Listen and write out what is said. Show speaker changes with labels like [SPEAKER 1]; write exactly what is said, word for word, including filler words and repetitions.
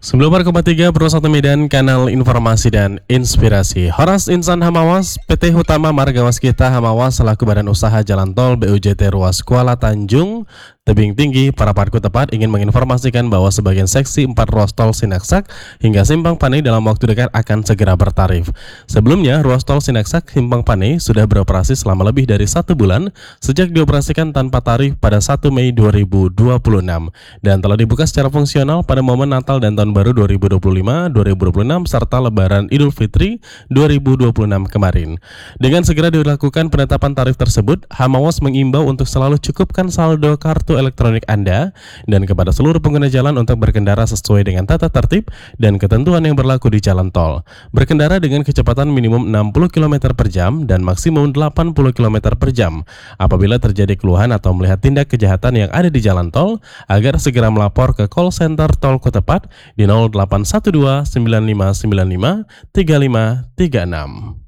[SPEAKER 1] Sebelum berkembang tiga Satu Medan, kanal informasi dan inspirasi. Horas Insan Hamawas, P T Utama Marga Waskita Hamawas selaku Badan Usaha Jalan Tol B U J T Ruas Kuala Tanjung Tebing Tinggi, Paraparku Tepat ingin menginformasikan bahwa sebagian seksi empat ruas tol Sinaksak hingga Simpang Panai dalam waktu dekat akan segera bertarif. Sebelumnya, ruas tol Sinaksak Simpang Panai sudah beroperasi selama lebih dari satu bulan sejak dioperasikan tanpa tarif pada satu Mei dua ribu dua puluh enam dan telah dibuka secara fungsional pada momen Natal dan Tahun Baru dua ribu dua puluh lima, dua ribu dua puluh enam serta Lebaran Idul Fitri dua ribu dua puluh enam kemarin. Dengan segera dilakukan penetapan tarif tersebut, Hamawas mengimbau untuk selalu cukupkan saldo kartu elektronik Anda dan kepada seluruh pengguna jalan untuk berkendara sesuai dengan tata tertib dan ketentuan yang berlaku di jalan tol. Berkendara dengan kecepatan minimum enam puluh kilometer per jam dan maksimum delapan puluh kilometer per jam. Apabila terjadi keluhan atau melihat tindak kejahatan yang ada di jalan tol, agar segera melapor ke call center Tolku Tepat di nol delapan satu dua sembilan lima sembilan lima tiga lima tiga enam.